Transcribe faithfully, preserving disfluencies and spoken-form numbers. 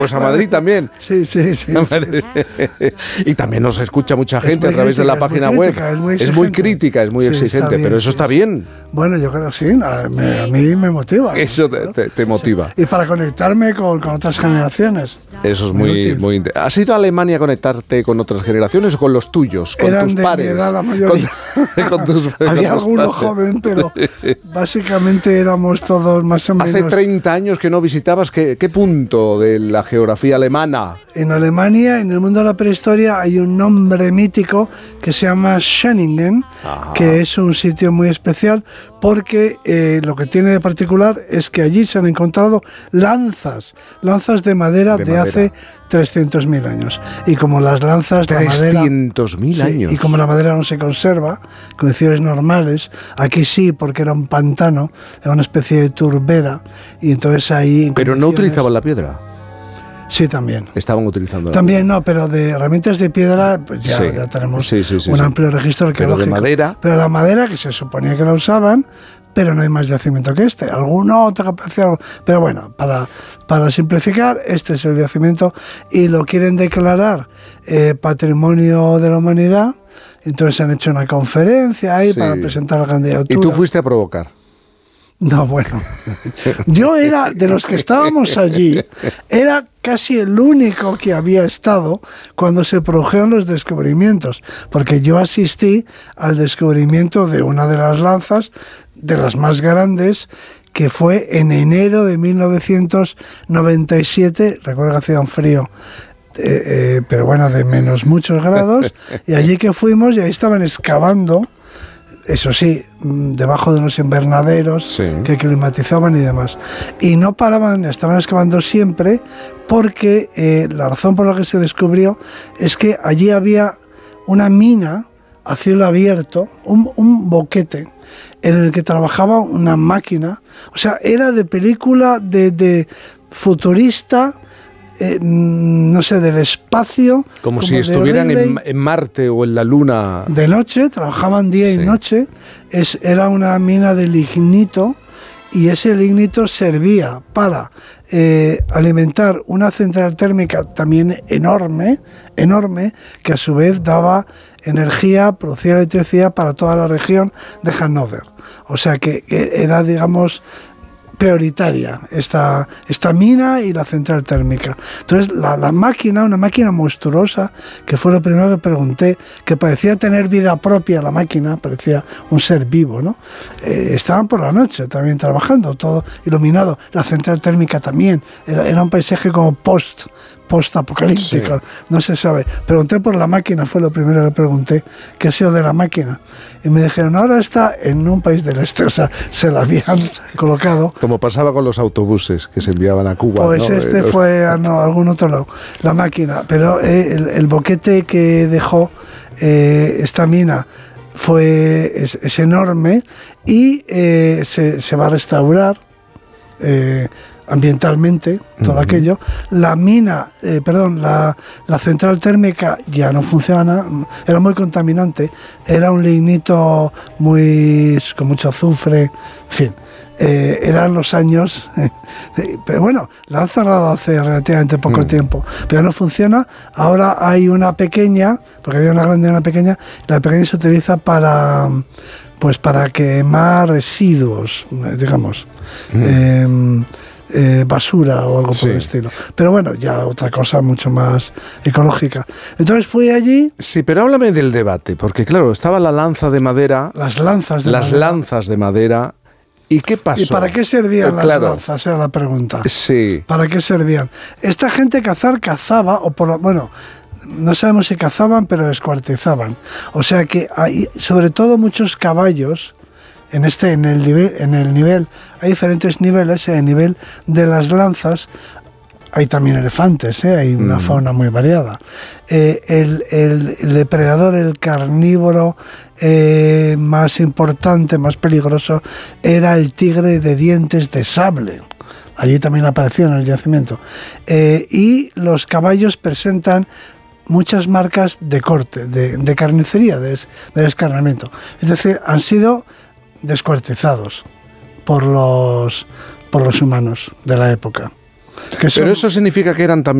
Pues a Madrid también. Sí, sí, sí. sí. Y también nos escucha mucha gente a través crítica, de la página web. Crítica, es, muy es muy crítica, es muy sí, exigente, bien, pero eso sí. está bien. Bueno, yo creo que sí, a, me, a mí me motiva. Eso te, te, te motiva. Sí. Y para conectarme con, con otras generaciones. Eso es muy, muy, muy ¿Has ido a Alemania a conectarte con otras generaciones o con los tuyos, con Eran tus de pares? Mi edad, la mayoría. Con, con tus, Había con alguno joven, pero básicamente éramos todos más o menos. Hace treinta años que no visitabas, ¿qué, qué punto de la geografía alemana? En Alemania, en el mundo de la prehistoria, hay un nombre mítico que se llama Schöningen, Ajá. que es un sitio muy especial porque eh, lo que tiene de particular es que allí se han encontrado lanzas, lanzas de madera de, de madera. hace trescientos mil años. Y como las lanzas, trescientos mil sí, años. Y como la madera no se conserva, condiciones normales, aquí sí, porque era un pantano, era una especie de turbera, y entonces ahí... Pero no utilizaban la piedra. Sí, también. Estaban utilizando. También no, pero de herramientas de piedra, pues ya, sí. ya tenemos sí, sí, sí, un sí. amplio registro arqueológico. Pero de madera. Pero la madera, que se suponía que la usaban, pero no hay más yacimiento que este. Alguno otro que aparece algo. Pero bueno, para, para simplificar, este es el yacimiento y lo quieren declarar eh, Patrimonio de la Humanidad. Entonces han hecho una conferencia ahí sí. para presentar la candidatura. ¿Y tú fuiste a provocar? No, bueno, yo era, de los que estábamos allí, era casi el único que había estado cuando se produjeron los descubrimientos, porque yo asistí al descubrimiento de una de las lanzas, de las más grandes, que fue en enero de mil novecientos noventa y siete, recuerdo que hacía un frío, eh, eh, pero bueno, de menos muchos grados, y allí que fuimos, y ahí estaban excavando, eso sí, debajo de unos invernaderos sí. que climatizaban y demás. Y no paraban, estaban excavando siempre porque eh, la razón por la que se descubrió es que allí había una mina a cielo abierto, un, un boquete en el que trabajaba una máquina. O sea, era de película de, de futurista, Eh, no sé, del espacio. Como, como si estuvieran en, en Marte o en la Luna. De noche, trabajaban día sí. y noche. Es, era una mina de lignito y ese lignito servía para eh, alimentar una central térmica también enorme, enorme, que a su vez daba energía, producía electricidad para toda la región de Hannover. O sea que, que era, digamos, prioritaria esta, esta mina y la central térmica. Entonces la, la máquina, una máquina monstruosa, que fue lo primero que pregunté, que parecía tener vida propia la máquina, parecía un ser vivo, ¿no? Eh, estaban por la noche también trabajando, todo iluminado. La central térmica también, era, era un paisaje como post post-apocalíptico, sí. no se sabe. Pregunté por la máquina, fue lo primero que pregunté, ¿qué ha sido de la máquina? Y me dijeron, ahora está en un país del este, o sea, se la habían colocado. Como pasaba con los autobuses que se enviaban a Cuba. Pues ¿no? este los... fue a no, algún otro lado, la máquina, pero eh, el, el boquete que dejó eh, esta mina fue, es, es enorme y eh, se, se va a restaurar eh, ambientalmente, todo uh-huh. aquello. La mina, eh, perdón, la, la central térmica ya no funciona, era muy contaminante, era un lignito muy con mucho azufre, en fin, eh, eran los años, eh, pero bueno, la han cerrado hace relativamente poco uh-huh. tiempo, pero no funciona. Ahora hay una pequeña, porque había una grande y una pequeña, la pequeña se utiliza para, pues para quemar residuos, digamos. Uh-huh. eh, Eh, basura o algo sí. por el estilo. Pero bueno, ya otra cosa mucho más ecológica. Entonces fui allí... Sí, pero háblame del debate, porque claro, estaba la lanza de madera... Las lanzas de las madera. Las lanzas de madera... ¿Y qué pasó? ¿Y para qué servían eh, claro. las lanzas? Era la pregunta. Sí. ¿Para qué servían? Esta gente cazar cazaba, o por lo... Bueno, no sabemos si cazaban, pero descuartizaban. O sea que hay, sobre todo muchos caballos... En este, en el nivel, en el nivel, hay diferentes niveles. En el nivel de las lanzas hay también elefantes, ¿eh? Hay una mm. fauna muy variada. Eh, el, el, el depredador, el carnívoro eh, más importante, más peligroso, era el tigre de dientes de sable. Allí también apareció en el yacimiento. Eh, y los caballos presentan muchas marcas de corte, de, de carnicería, de, de descarnamiento. Es decir, han sido descuartizados por los, por los humanos de la época. Que son- Pero eso significa que eran también